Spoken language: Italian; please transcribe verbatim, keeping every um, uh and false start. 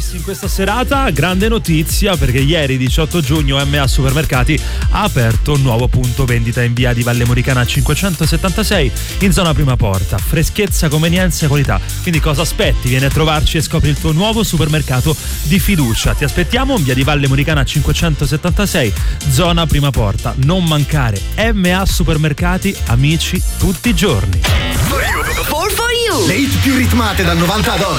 Yes, in questa serata grande notizia perché ieri diciotto giugno M A Supermercati ha aperto un nuovo punto vendita in via di Valle Moricana cinquecentosettantasei in zona Prima Porta. Freschezza, convenienza e qualità. Quindi cosa aspetti? Vieni a trovarci e scopri il tuo nuovo supermercato di fiducia. Ti aspettiamo in via di Valle Moricana cinquecentosettantasei, zona Prima Porta. Non mancare. M A Supermercati, amici tutti i giorni. For you. Le hit più ritmate dal novanta ad oggi.